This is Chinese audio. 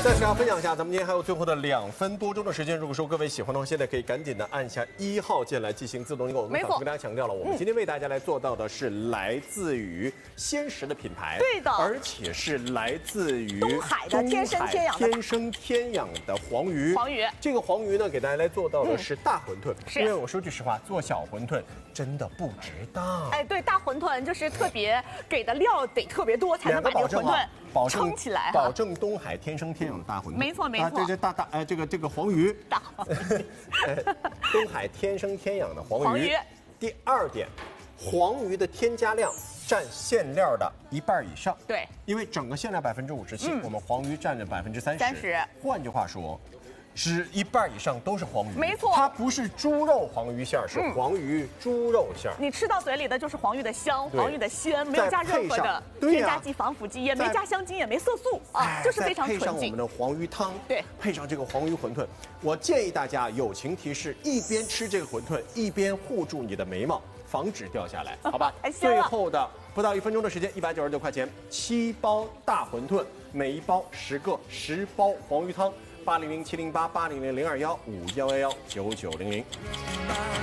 再给大家分享一下，咱们今天还有最后的2分多钟的时间。如果说各位喜欢的话，现在可以赶紧的按下1号键来进行自动订购。我们早就跟大家强调了，我们今天为大家来做到的是来自于鲜食的品牌， 对的， 而且是来自于东海的天生天养的黄鱼。 黄鱼这个黄鱼呢，给大家来做到的是大馄饨， 是因为我说句实话，做小馄饨真的不值当。 哎，对，大馄饨就是特别给的料得特别多，才能把这个馄饨撑起来， 保证东海天生天养的大馄饨。 没错没错， 这个黄鱼， 大东海天生天养的黄鱼。第2点，黄鱼的添加量占馅料的1半以上。 对， 因为整个馅料57%，我们黄鱼占着30%。换句话说，是1半以上都是黄鱼。 没错， 它不是猪肉黄鱼馅，是黄鱼猪肉馅。 你吃到嘴里的就是黄鱼的香，黄鱼的鲜，没有加任何的添加剂、防腐剂，也没加香精，也没色素啊，就是非常纯净。 配上我们的黄鱼汤， 对， 配上这个黄鱼馄饨，我建议大家友情提示：一边吃这个馄饨，一边护住你的眉毛，防止掉下来，好吧？最后的不到1分钟的时间，199块钱，7包大馄饨，每一包10个，10包黄鱼汤。800-708-800-021-5111-9900。